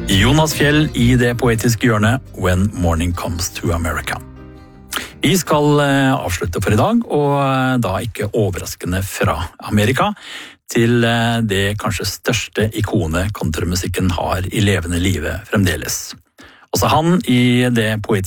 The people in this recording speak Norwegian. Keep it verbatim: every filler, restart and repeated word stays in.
Jonas Fjell i det poetiske hjørnet When Morning Comes to America. Vi skal avslutte for i dag, og da ikke overraskende fra Amerika, til det kanskje største ikonet countrymusikken har i levende live fremdeles. Også han i det poetiske